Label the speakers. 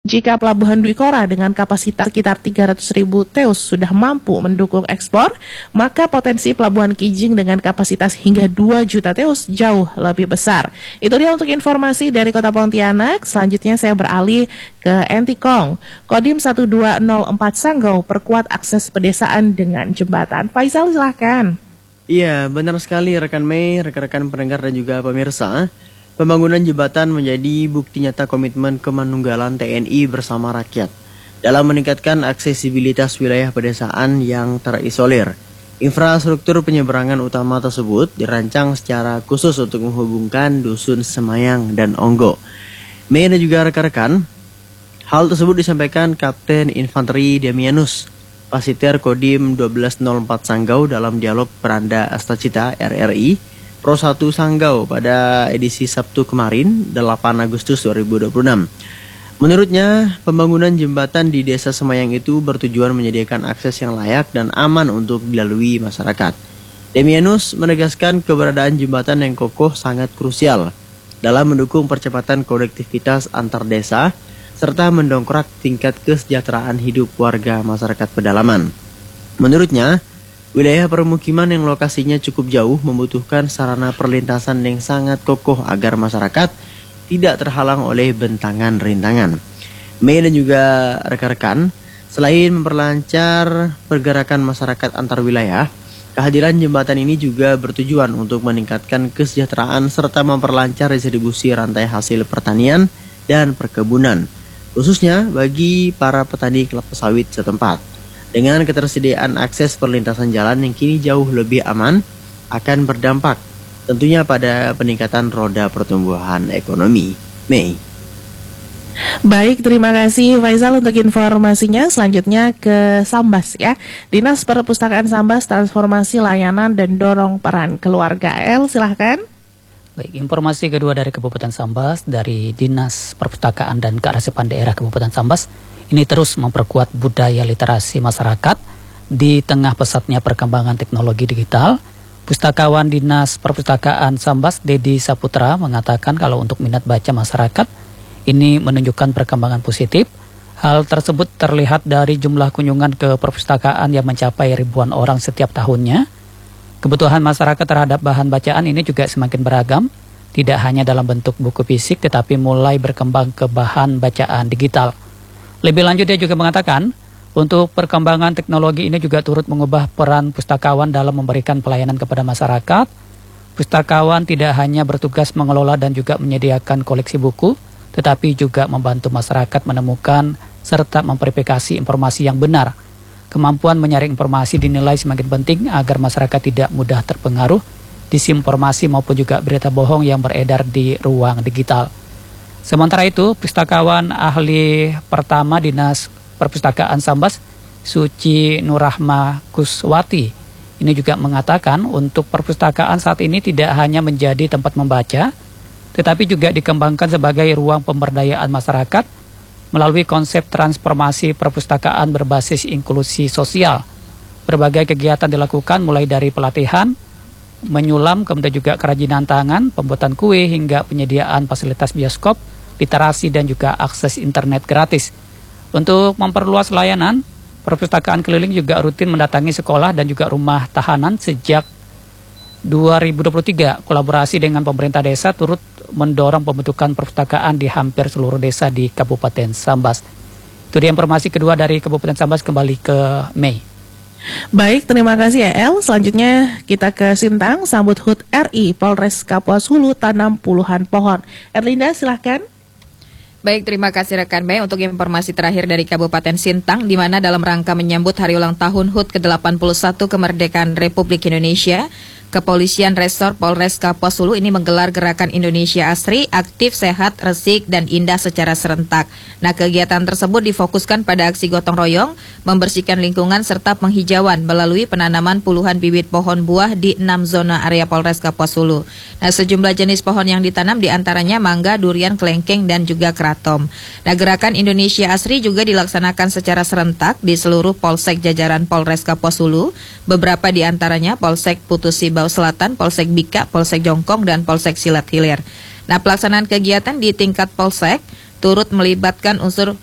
Speaker 1: Jika Pelabuhan Dwi Kora dengan kapasitas sekitar 300.000 TEUs sudah mampu mendukung ekspor, maka potensi Pelabuhan Kijing dengan kapasitas hingga 2 juta TEUs jauh lebih besar. Itu dia untuk informasi dari Kota Pontianak. Selanjutnya saya beralih ke Entikong. Kodim 1204 Sanggau perkuat akses pedesaan dengan jembatan. Faisal, silahkan.
Speaker 2: Iya, benar sekali rekan Mei, rekan-rekan pendengar dan juga pemirsa. Pembangunan jembatan menjadi bukti nyata komitmen kemanunggalan TNI bersama rakyat dalam meningkatkan aksesibilitas wilayah pedesaan yang terisolir. Infrastruktur penyeberangan utama tersebut dirancang secara khusus untuk menghubungkan Dusun Semayang dan Onggo. Mei dan juga rekan-rekan, hal tersebut disampaikan Kapten Infanteri Damianus, Pasiter Kodim 1204 Sanggau dalam dialog Peranda Astacita RRI Pro 1 Sanggau pada edisi Sabtu kemarin 8 Agustus 2026. Menurutnya, pembangunan jembatan di Desa Semayang itu bertujuan menyediakan akses yang layak dan aman untuk dilalui masyarakat. Demianus menegaskan keberadaan jembatan yang kokoh sangat krusial dalam mendukung percepatan konektivitas antar desa serta mendongkrak tingkat kesejahteraan hidup warga masyarakat pedalaman. Menurutnya, wilayah permukiman yang lokasinya cukup jauh membutuhkan sarana perlintasan yang sangat kokoh agar masyarakat tidak terhalang oleh bentangan rintangan. Mei dan juga rekan-rekan, selain memperlancar pergerakan masyarakat antar wilayah, kehadiran jembatan ini juga bertujuan untuk meningkatkan kesejahteraan serta memperlancar distribusi rantai hasil pertanian dan perkebunan, khususnya bagi para petani kelapa sawit setempat. Dengan ketersediaan akses perlintasan jalan yang kini jauh lebih aman, akan berdampak tentunya pada peningkatan roda pertumbuhan ekonomi. Mei.
Speaker 1: Baik, terima kasih Faisal untuk informasinya. Selanjutnya ke Sambas ya. Dinas Perpustakaan Sambas transformasi layanan dan dorong peran keluarga. Silahkan.
Speaker 3: Baik, informasi kedua dari Kabupaten Sambas dari Dinas Perpustakaan dan Kearsipan Daerah Kabupaten Sambas. Ini terus memperkuat budaya literasi masyarakat di tengah pesatnya perkembangan teknologi digital. Pustakawan Dinas Perpustakaan Sambas, Dedi Saputra, mengatakan kalau untuk minat baca masyarakat ini menunjukkan perkembangan positif. Hal tersebut terlihat dari jumlah kunjungan ke perpustakaan yang mencapai ribuan orang setiap tahunnya. Kebutuhan masyarakat terhadap bahan bacaan ini juga semakin beragam, tidak hanya dalam bentuk buku fisik tetapi mulai berkembang ke bahan bacaan digital. Lebih lanjut dia juga mengatakan, untuk perkembangan teknologi ini juga turut mengubah peran pustakawan dalam memberikan pelayanan kepada masyarakat. Pustakawan tidak hanya bertugas mengelola dan juga menyediakan koleksi buku, tetapi juga membantu masyarakat menemukan serta memverifikasi informasi yang benar. Kemampuan menyaring informasi dinilai semakin penting agar masyarakat tidak mudah terpengaruh disinformasi maupun juga berita bohong yang beredar di ruang digital. Sementara itu, pustakawan ahli pertama Dinas Perpustakaan Sambas, Suci Nurrahma Kuswati, ini juga mengatakan untuk perpustakaan saat ini tidak hanya menjadi tempat membaca, tetapi juga dikembangkan sebagai ruang pemberdayaan masyarakat melalui konsep transformasi perpustakaan berbasis inklusi sosial. Berbagai kegiatan dilakukan mulai dari pelatihan, menyulam, kemudian juga kerajinan tangan, pembuatan kue, hingga penyediaan fasilitas bioskop, literasi, dan juga akses internet gratis. Untuk memperluas layanan, perpustakaan keliling juga rutin mendatangi sekolah dan juga rumah tahanan. Sejak 2023, kolaborasi dengan pemerintah desa turut mendorong pembentukan perpustakaan di hampir seluruh desa di Kabupaten Sambas. Itu dia informasi kedua dari Kabupaten Sambas. Kembali ke Mei.
Speaker 1: Baik, terima kasih ya El. Selanjutnya kita ke Sintang. Sambut HUT RI, Polres Kapuas Hulu tanam puluhan pohon. Erlinda, silahkan.
Speaker 4: Baik, terima kasih rekan Mei untuk informasi terakhir dari Kabupaten Sintang, di mana dalam rangka menyambut hari ulang tahun HUT ke-81 kemerdekaan Republik Indonesia, Kepolisian Resor Polres Kapuas Hulu ini menggelar gerakan Indonesia Asri, aktif, sehat, resik, dan indah secara serentak. Nah, kegiatan tersebut difokuskan pada aksi gotong royong, membersihkan lingkungan, serta penghijauan melalui penanaman puluhan bibit pohon buah di 6 zona area Polres Kapuas Hulu. Nah, sejumlah jenis pohon yang ditanam diantaranya mangga, durian, kelengkeng, dan juga kratom. Nah, gerakan Indonesia Asri juga dilaksanakan secara serentak di seluruh polsek jajaran Polres Kapuas Hulu. Beberapa diantaranya Polsek Putusi Bau Selatan, Polsek Bika, Polsek Jongkong, dan Polsek Silat Hilir. Nah, pelaksanaan kegiatan di tingkat polsek turut melibatkan unsur